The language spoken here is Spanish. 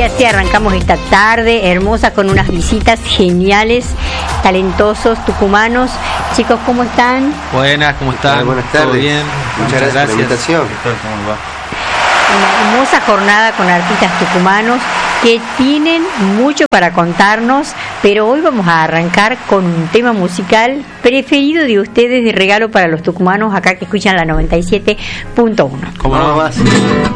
así arrancamos esta tarde hermosa con unas visitas geniales, talentosos, tucumanos. Chicos, ¿cómo están? Buenas, ¿cómo están? Buenas tardes. ¿Todo bien? Muchas gracias por la invitación. ¿Cómo va? Una hermosa jornada con artistas tucumanos que tienen mucho para contarnos, pero hoy vamos a arrancar con un tema musical preferido de ustedes, de regalo para los tucumanos acá que escuchan la 97.1. ¿Cómo no?